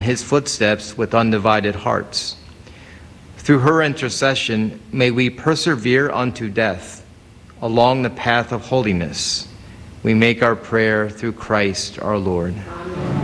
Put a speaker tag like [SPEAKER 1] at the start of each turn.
[SPEAKER 1] his footsteps with undivided hearts. Through her intercession, may we persevere unto death along the path of holiness. We make our prayer through Christ our Lord.
[SPEAKER 2] Amen.